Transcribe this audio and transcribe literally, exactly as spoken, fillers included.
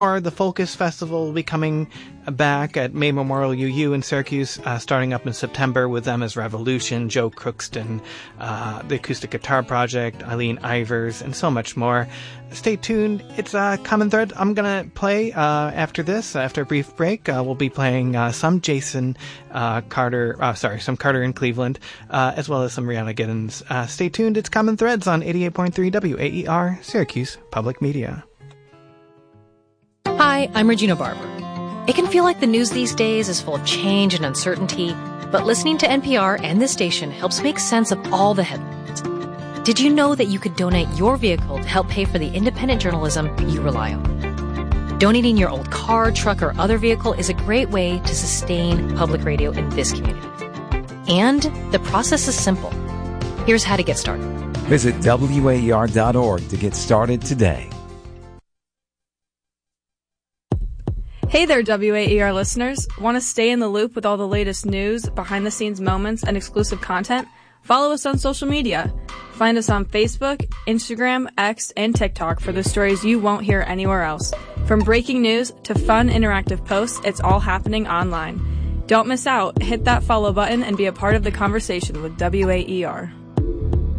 The Focus Festival will be coming back at May Memorial U U in Syracuse, uh, starting up in September with Emma's Revolution, Joe Crookston, uh, the Acoustic Guitar Project, Eileen Ivers, and so much more. Stay tuned. It's a uh, Common Thread. I'm going to play uh, after this, after a brief break. Uh, we'll be playing uh, some Jason uh, Carter, uh, sorry, some Carter in Cleveland, uh, as well as some Rihanna Giddens. Uh, stay tuned. It's Common Threads on eighty-eight point three W A E R, Syracuse Public Media. Hi, I'm Regina Barber. It can feel like the news these days is full of change and uncertainty, but listening to N P R and this station helps make sense of all the headlines. Did you know that you could donate your vehicle to help pay for the independent journalism you rely on? Donating your old car, truck, or other vehicle is a great way to sustain public radio in this community. And the process is simple. Here's how to get started. Visit W A E R dot org to get started today. Hey there, W A E R listeners. Want to stay in the loop with all the latest news, behind-the-scenes moments, and exclusive content? Follow us on social media. Find us on Facebook, Instagram, X, and TikTok for the stories you won't hear anywhere else. From breaking news to fun, interactive posts, it's all happening online. Don't miss out. Hit that follow button and be a part of the conversation with W A E R.